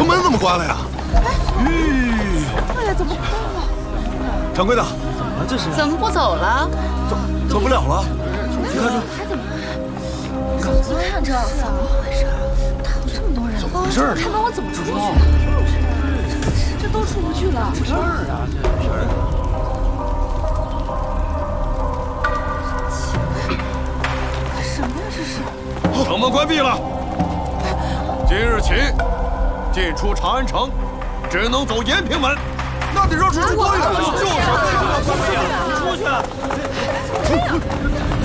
城门怎么关了呀？ 哎呀，怎么关了？ 掌柜的， 怎么了这是？ 怎么不走了？ 走不了了。你看这， 看着怎么回事？他有这么多人， 怎么回事？ 他们我怎么出去？这都出不去了。 出事儿啊！这事儿。 什么呀？这是城门关闭了，今日起，进出长安城只能走延平门。那得让出去多远啊？就是，为什么关闭啊？ 出去。